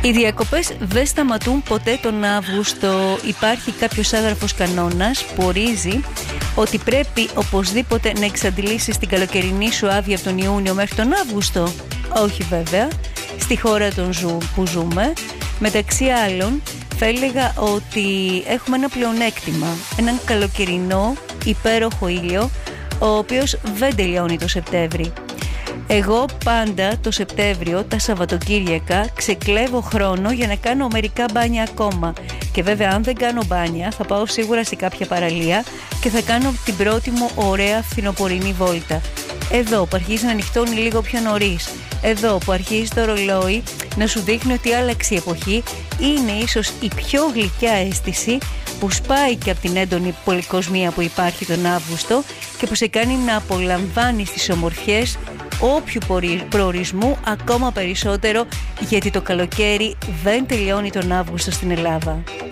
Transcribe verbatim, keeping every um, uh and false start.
Οι διακοπές δεν σταματούν ποτέ τον Αύγουστο. Υπάρχει κάποιος άγραφος κανόνας που ορίζει ότι πρέπει οπωσδήποτε να εξαντλήσεις την καλοκαιρινή σου άδεια από τον Ιούνιο μέχρι τον Αύγουστο. Όχι βέβαια, στη χώρα των ζου, που ζούμε. Μεταξύ άλλων θα έλεγα ότι έχουμε ένα πλεονέκτημα, έναν καλοκαιρινό υπέροχο ήλιο, ο οποίος δεν τελειώνει το Σεπτέμβρη. Εγώ πάντα το Σεπτέμβριο, τα Σαββατοκύριακα, ξεκλέβω χρόνο για να κάνω μερικά μπάνια ακόμα. Και βέβαια αν δεν κάνω μπάνια θα πάω σίγουρα σε κάποια παραλία και θα κάνω την πρώτη μου ωραία φθινοπορεινή βόλτα. Εδώ που αρχίζει να ανοιχτώνει λίγο πιο νωρίς, εδώ που αρχίζει το ρολόι να σου δείχνει ότι άλλαξε η εποχή, είναι ίσως η πιο γλυκιά αίσθηση που σπάει και από την έντονη πολυκοσμία που υπάρχει τον Αύγουστο και που σε κάνει να απολαμβάνεις τις ομορφιές όποιου προορισμού ακόμα περισσότερο, γιατί το καλοκαίρι δεν τελειώνει τον Αύγουστο στην Ελλάδα.